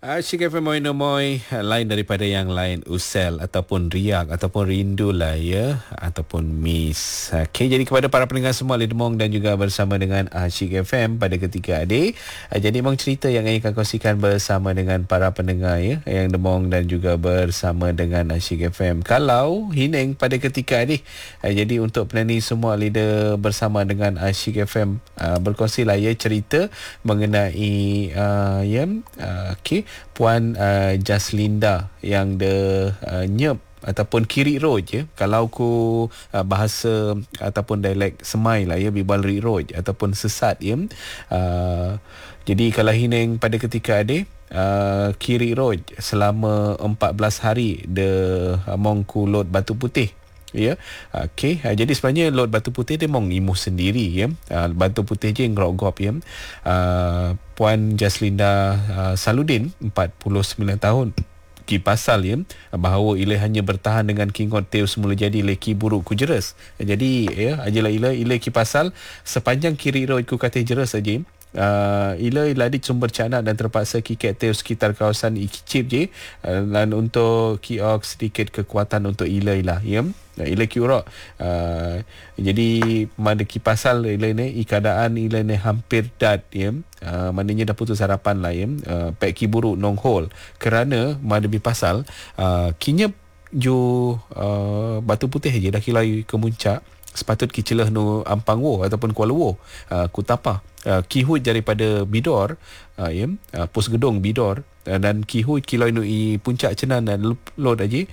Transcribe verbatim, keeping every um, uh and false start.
Asyik F M Moin Moy, lain daripada yang lain, usel ataupun riak ataupun rindu lah ya, ataupun miss. Okey, jadi kepada para pendengar semua Lidemong dan juga bersama dengan Asyik F M pada ketika adik. Jadi memang cerita yang ingin akan kongsikan bersama dengan para pendengar ya, yang Demong dan juga bersama dengan Asyik F M. Kalau Hineng pada ketika adik. Jadi untuk penyanyi semua leader bersama dengan Asyik F M berkongsi lah ya cerita mengenai uh, ya, uh, okey, Puan uh, Jaslinda yang de uh, nyep ataupun kiri road je kalau ku uh, bahasa ataupun dialek semai lah ya, bibal ri road ataupun sesat ya. Uh, jadi kalau Hineng pada ketika ade uh, kiri road selama empat belas hari de among ku load batu putih. Ya, okey. Uh, jadi sebenarnya load batu putih dia memang imuh sendiri ya. Uh, batu putih je yang grop-grop ya. Uh, Puan Jaslinda uh, Saludin empat puluh sembilan tahun ki pasal ya bahawa ia hanya bertahan dengan kingot teu semula jadi leki buruk ku jeres. Jadi ya ajalah ila ila ki pasal sepanjang kiri road ku kata jeres saja. Uh, ila iladi sumber cana dan terpaksa kikat teu sekitar kawasan Ikicip je uh, dan untuk kiok sedikit kekuatan untuk ila ila ya. Ila ki urak uh, jadi mana ki pasal ila ni keadaan ila ni hampir dat ya. Uh, maknanya dah putus harapan lah ya. Uh, pek ki buruk nong hole kerana mana bi pasal uh, kinya ju uh, batu putih je dah kilai ke muncak sepatut ki celah no Ampang Wo ataupun Kuala Wo uh, Kutapa uh, kihut daripada Bidor uh, ya uh, pos gedung Bidor uh, dan kihut kilai no i puncak cenan dan load aja